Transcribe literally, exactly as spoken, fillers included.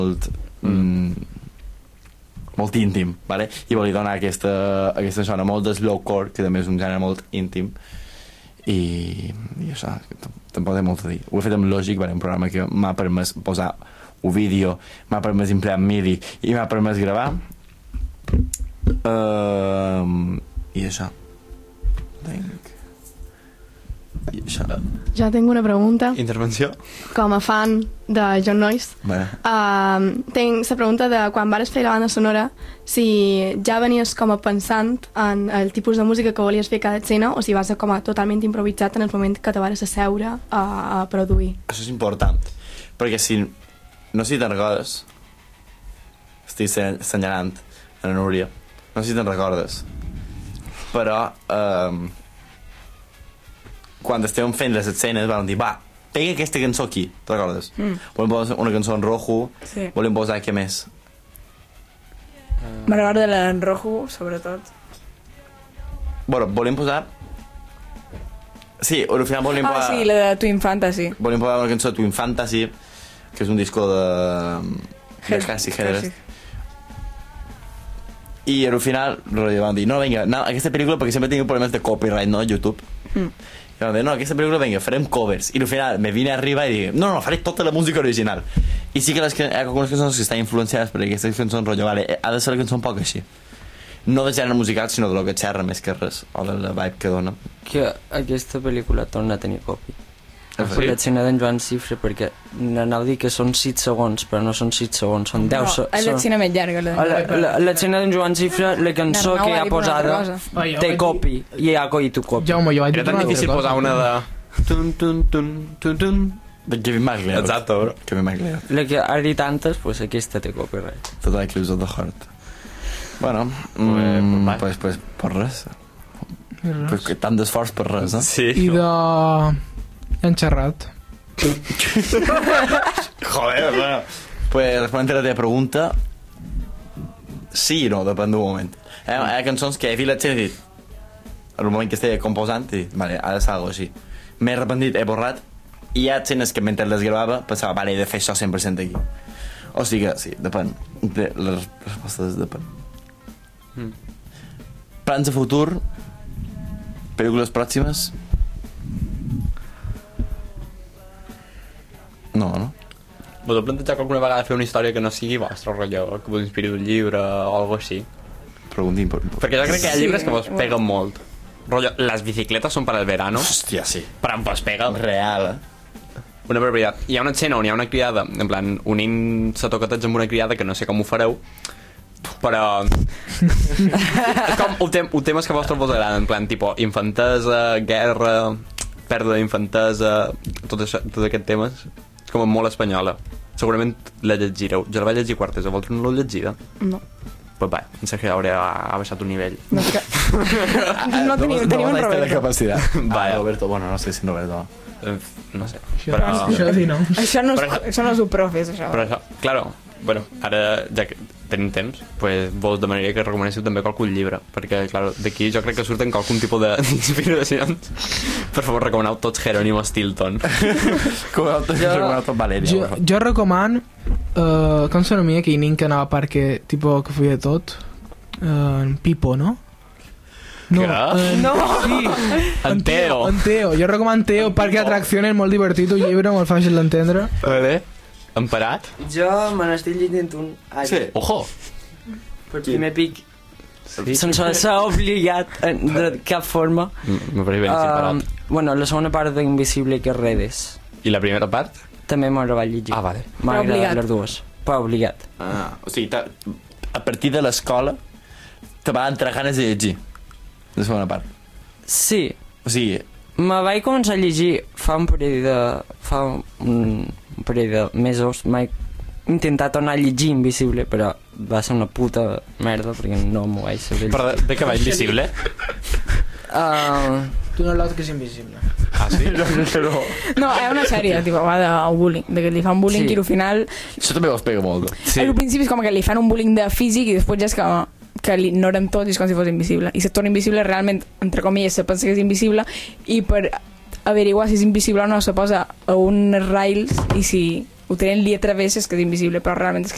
molt, mm, molt íntim, vale? I volia donar aquesta, aquesta sona molt de slowcore, que també és un gènere molt íntim, i, i això, tampoc té molt a dir. Ho he fet amb Logic, vale? Un programa que m'ha permès posar un vídeo, m'ha permès emplear MIDI i m'ha permès gravar. Uh, I això. Tinc... I això. Ja tinc una pregunta. Intervenció? Com a fan de John Noyce. Bé. Uh, tinc la pregunta de quan vares fer la banda sonora, si ja venies com a pensant en el tipus de música que volies fer cada escena o si vas a com a totalment improvisat en el moment que te vares asseure a, a produir. Això és important, perquè si no sé si te'n recordes, estic assenyalant a la Núria, no sé si te'n recordes, però eh, quan estàvem fent les escenes vam dir, va, pega aquesta cançó aquí, te'n recordes? Mm. Volem posar una cançó en rojo, sí. Volem posar què més? Uh... Me recorda la en rojo, sobretot. Bueno, volem posar... Sí, al final volem ah, posar... Ah, sí, la de Twin Fantasy. Volem posar una cançó de Twin Fantasy, que és un disco de... de Cassie Hedres. I al final vam dir, no, vinga, no, aquesta pel·lícula, perquè sempre tinc problemes de copyright, no, a YouTube. Mm. I vam dir, no, aquesta pel·lícula, vinga, farem covers. I al final me vine arriba i dic, no, no, faré tota la música original. I sí que les, hi ha algunes cançons que estan influenciades per aquestes cançons, rotllo, vale, ha de ser la cançó un poc així. No de gènere musical, sinó de lo que xerra més que res, o de la vibe que dona. Que aquesta pel·lícula torna a tenir copy. Per l'escena d'en Joan Cifre, perquè anava a dir que són sis segons, però no són sis segons, són deu segons. No, és l'escena més llarga. L'escena d'en Joan Cifre, la cançó que hi ha posada, té copy, i ha coït un copy. Jaume, jo vaig dir tan difícil posar una de... Tun, tun, tun, tun, tun. De Kevin MacLeod. Exacte, bro. Kevin MacLeod. La que ha dit tantes, pues aquesta té copyright. Total Eclipse of the Heart. Bueno, mm, pues, pues, per res. Pues, tant d'esforç per res, no? Sí. I de... Han xerrat. Joder, bueno. Pues responent a la teva pregunta, sí i no, depèn d'un moment. Hi ha, hi ha cançons que he fet l'escena i he dit, en el moment que estava composant, he dit, vale, ha de ser alguna cosa així. M'he arrepentit, he borrat, i hi ha escenes que mentre les gravava pensava, vale, he de fer això cent per cent aquí. O sigui que, sí, depèn. De, les respostes depèn. Mm. Plans de futur, pel·lícules pròximes... No, no? Vos heu plantejat alguna vegada fer una història que no sigui vostra, rotllo, que vos inspiri d'un llibre o alguna cosa així? Preguntin per... Perquè jo crec que hi ha llibres que vos peguen molt. Rotllo, les bicicletes són per al verano. Hòstia, sí. Però em vos peguen. Real, eh? Una barbaritat. Hi ha una escena on hi ha una criada, en plan, unint sa toquetets amb una criada, que no sé com ho fareu, però... és com un, tem un temes que a vostres vos agraden, en plan, tipo, infantesa, guerra, pèrdua d'infantesa, tot, això, tot aquest temes, com molt espanyola. Segurament la llegireu. Jo la vaig llegir quartes, a vosaltres no l'heu llegida? No. Pues va, pensé que hauré ha baixat un nivell. No, que... no tenia, tenia un Roberto. La capacitat. Vaya. Ah, Roberto, bueno, no sé si Roberto. Eh, no sé. Això, però... això sí, no. Això no és, però... això no és un profes, això. Però això, claro, bueno, ara ja que tenim temps, pues vos demanaria que recomanéssiu també qualcun llibre, perquè, claro, d'aquí jo crec que surten qualcun tipus d'inspiracions. Per favor, recomaneu tots Jerónimo Stilton. Com recomaneu tot Valeria. Jo, jo recomano uh, com se nomia aquell nin que anava a parc que, tipo, que feia tot uh, Pipo, no? No, uh, no. Sí. En Teo. En Teo, jo recomano Teo, Parque d'Atraccions, molt divertit, un llibre molt fàcil d'entendre. Vale. Emparat? Jo me n'estic llegint un... Ai, sí. Ojo! Per primer pic, sí. Sense ser obligat de cap forma. Me pareix ben emparat. Uh, bueno, la segona part d'Invisible que Redes. I la primera part? També m'ho vaig llegir. Ah, vale. M'ha agradat les dues. Però obligat. Ah, o sigui, a partir de l'escola te va entrar ganes de llegir. La segona part. Sí. O sigui... Me vaig començar a llegir fa un parell de... fa un, un parell de mesos. M'he intentat tornar a llegir Invisible, però va ser una puta merda perquè no m'ho vaig saber. Però de, de què va Invisible? Uh... Tu no l'altre que és invisible. Ah, sí? No, no. No, és una sèrie, tipo, va de bullying, de que li fan bullying sí. I al final... Això també vos pega molt. Sí. Al principi és com que li fan un bullying de físic i després ja és que, que l'ignoren tot i és com si fos invisible. I se torna invisible realment, entre comilles, se pensa que és invisible i per averiguar si és invisible o no se posa a uns rails i si ho tenen li a través és que és invisible, però realment és que